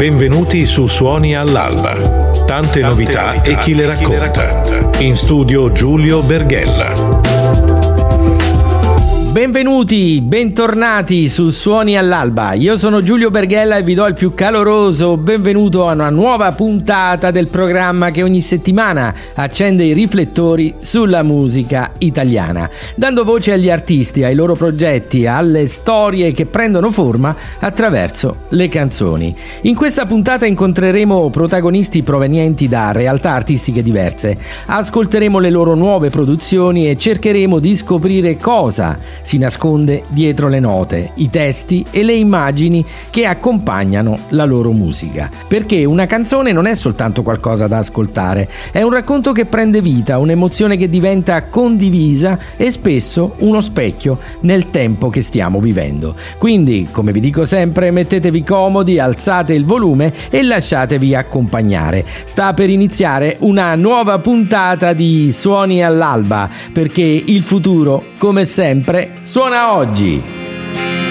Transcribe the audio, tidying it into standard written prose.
Benvenuti su Suoni all'Alba. Tante novità e chi le racconta. In studio Giulio Berghella. Benvenuti, bentornati su Suoni all'Alba. Io sono Giulio Berghella e vi do il più caloroso benvenuto a una nuova puntata del programma che ogni settimana accende i riflettori sulla musica italiana, dando voce agli artisti, ai loro progetti, alle storie che prendono forma attraverso le canzoni. In questa puntata incontreremo protagonisti provenienti da realtà artistiche diverse, ascolteremo le loro nuove produzioni e cercheremo di scoprire cosa si nasconde dietro le note, i testi e le immagini che accompagnano la loro musica. Perché una canzone non è soltanto qualcosa da ascoltare, è un racconto che prende vita, un'emozione che diventa condivisa e spesso uno specchio nel tempo che stiamo vivendo. Quindi, come vi dico sempre, mettetevi comodi, alzate il volume e lasciatevi accompagnare. Sta per iniziare una nuova puntata di Suoni all'Alba, perché il futuro, come sempre, suona oggi.